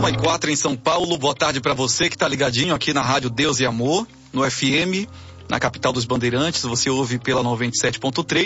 1h04 em São Paulo. Boa tarde para você que está ligadinho aqui na Rádio Deus e Amor, no FM, na capital dos Bandeirantes. Você ouve pela 97.3